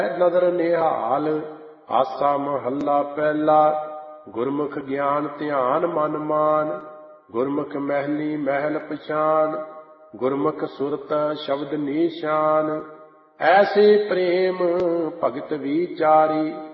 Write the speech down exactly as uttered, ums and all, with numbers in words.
ਨਦਰ ਨਿਹਾਲ। ਆਸਾ ਮਹੱਲਾ ਪਹਿਲਾ। ਗੁਰਮੁਖ ਗਿਆਨ ਧਿਆਨ ਮਨ ਮਾਨ। ਗੁਰਮੁਖ ਮਹਿਲੀ ਮਹਿਲ ਪਛਾਨ। ਗੁਰਮੁਖ ਸੁਰਤ ਸ਼ਬਦ ਨੀਸ਼ਾਨ। ਐਸੇ ਪ੍ਰੇਮ ਭਗਤ ਵਿਚਾਰੀ।